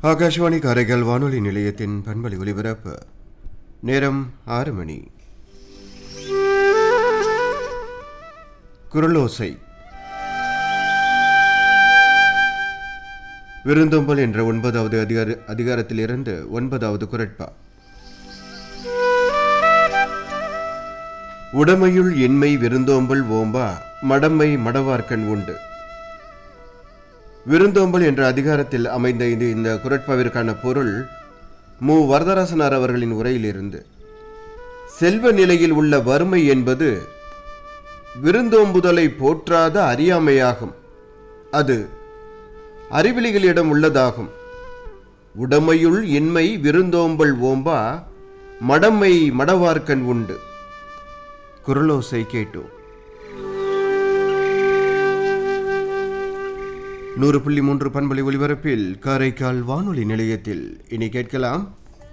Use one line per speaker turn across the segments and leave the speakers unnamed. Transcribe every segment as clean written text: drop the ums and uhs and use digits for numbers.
ஆகாஷ்வாணி காரைக்கால் வானொலி நிலையத்தின் பண்பலை ஒலிபரப்பு நேரம் 6 மணி. குரலோசை விருந்தோம்பல் என்ற 9வது அதிகாரத்திலிருந்து 9வது குறட்பா. உடமையுள் இன்மை விருந்தோம்பல் ஓம்பா மடமை மடவார்க்கண் உண்டு. விருந்தோம்பல் என்ற அதிகாரத்தில் அமைந்த இந்த குறட்பாவிற்கான பொருள் மு. வரதராசனார் அவர்களின் உரையிலிருந்து. செல்வ நிலையில் உள்ள வறுமை என்பது விருந்தோம்புதலை போற்றாத அறியாமையாகும். அது அறிவிலிகளிடம் உள்ளதாகும். உடமையுள் இன்மை விருந்தோம்பல் ஓம்பா மடமை மடவார்க்கண் உண்டு. குரலோசை கேட்டோம். 100.3 பண்பலை ஒலிபரப்பில் காரைக்கால் வானொலி நிலையத்தில் இனி கேட்கலாம்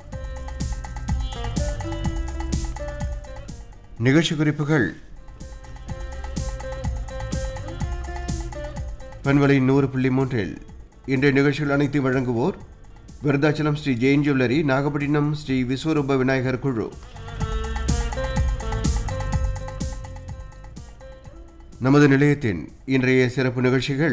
நிகழ்ச்சி குறிப்புகள். பண்பலை 100.3 இன்றைய நிகழ்ச்சிகள் அனைத்து வழங்குவோர் விருதாச்சலம் ஸ்ரீ ஜெயின் ஜுவல்லரி, நாகப்பட்டினம் ஸ்ரீ விஸ்வரூப விநாயகர் குழு. நமது நிலையத்தின் இன்றைய சிறப்பு நிகழ்ச்சிகள்: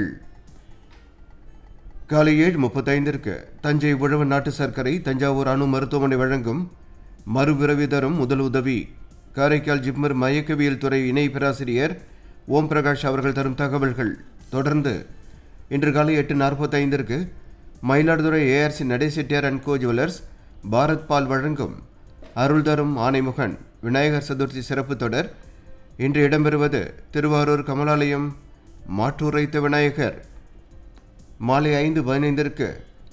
காலை 7:35 தஞ்சை உழவன் நாட்டு சர்க்கரை தஞ்சாவூர் அணு மருத்துவமனை வழங்கும் மறுபிறவி தரும் முதல் உதவி, காரைக்கால் ஜிப்மர் மயக்கவியல் துறை இணை பேராசிரியர் ஓம் பிரகாஷ் அவர்கள் தரும் தகவல்கள். தொடர்ந்து இன்று காலை 8:45 Mayiladuthurai ARC Nadesettiar and go jewellers Bharat பால் வழங்கும் அருள் தரும் ஆனைமுகன் விநாயகர் சதுர்த்தி சிறப்பு தொடர். இன்று இடம்பெறுவது திருவாரூர் கமலாலயம் மாற்றூரைத்த விநாயகர். மாலை 5:15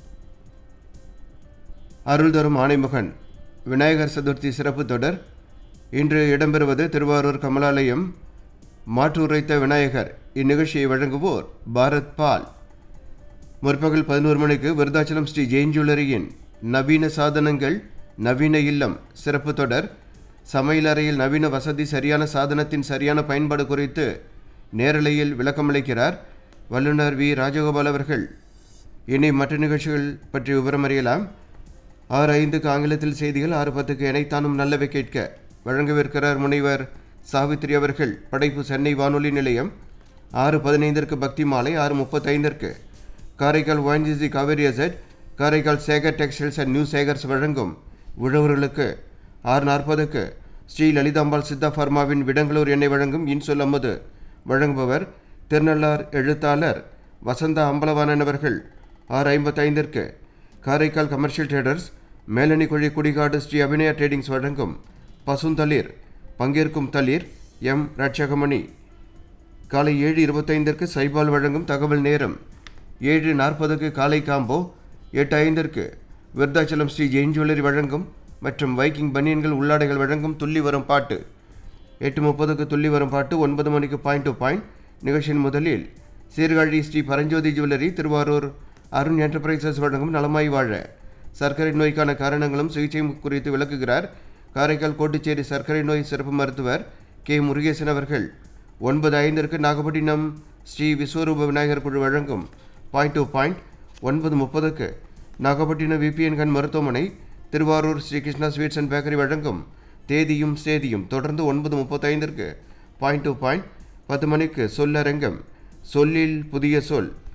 அருள் தரும் ஆனைமுகன் விநாயகர் சதுர்த்தி சிறப்பு தொடர். இன்று இடம்பெறுவது திருவாரூர் கமலாலயம் மாற்றூரைத்த விநாயகர். இந்நிகழ்ச்சியை வழங்குவோர் பாரத் பால். முற்பகல் 11 மணிக்கு விருதாச்சலம் ஸ்ரீ ஜெயின் ஜுவல்லரியின் நவீன சாதனங்கள் நவீன இல்லம் சிறப்பு தொடர். சமையலறையில் நவீன வசதி, சரியான சாதனத்தின் சரியான பயன்பாடு குறித்து நேரலையில் விளக்கமளிக்கிறார் வல்லுநர் வி. ராஜகோபால் அவர்கள். இனி மற்ற நிகழ்ச்சிகள் பற்றி விவரம் அறியலாம். 6:05 ஆங்கிலத்தில் செய்திகள், 6:10 இணைத்தானும் நல்லவை கேட்க வழங்கவிருக்கிறார் முனைவர் சாவித்ரி அவர்கள். படைப்பு சென்னை வானொலி நிலையம். 6:15 பக்தி மாலை. 6:35 Karaikal ONGC Kaveri asset, Karaikal Sekar textiles and new Sekar's வழங்கும் உழவர்களுக்கு. 6:40 ஸ்ரீ லலிதாம்பாள் சித்தா ஃபார்மாவின் விடங்களூர் எண்ணெய் வழங்கும் இன்சொல் அமுது. வழங்குபவர் திருநள்ளார் எழுத்தாளர் வசந்தா அம்பலவாணன் அவர்கள். 6:55 காரைக்கால் கமர்ஷியல் ட்ரேடர்ஸ் மேலணி குழி குடிகாடு ஸ்ரீ அபிநயா ட்ரேடிங்ஸ் வழங்கும் பசுந்தளிர். பங்கேற்கும் தளிர் எம் ரட்சகமணி. காலை 7:25 சைபால் வழங்கும் தகவல் நேரம். 7:40 காலை காம்போ. 8:05 விருதாச்சலம் ஸ்ரீ ஜெயின் ஜுவல்லரி வழங்கும் மற்றும் வைக்கிங் பனியன்கள் உள்ளாடைகள் வழங்கும் துள்ளி வரும் பாட்டு. 8:30 துள்ளி வரும் பாட்டு. 9 மணிக்கு பாயிண்ட் டு பாயிண்ட். நிகழ்ச்சியின் முதலில் சீர்காழி ஸ்ரீ பரஞ்சோதி ஜுவல்லரி, திருவாரூர் அருண் என்டர்பிரைசஸ் வழங்கும் நலமாய் வாழ சர்க்கரை நோய்க்கான காரணங்களும் சிகிச்சையும் குறித்து விளக்குகிறார் காரைக்கால் கோட்டுச்சேரி சர்க்கரை நோய் சிறப்பு மருத்துவர் கே. முருகேசன் அவர்கள். 9:05 நாகப்பட்டினம் ஸ்ரீ விஸ்வரூப விநாயகர் குழு வழங்கும் point to point. 9:30 Nagapattinam VPN கண் மருத்துவமனை, Thiruvarur Sri Krishna sweets and bakery வழங்கும் தேதியும் சேதியும். தொடர்ந்து 9:35 பாயிண்ட் டு பாயிண்ட். 10 மணிக்கு சொல்லரங்கம், சொல்லில் புதிய சொல்.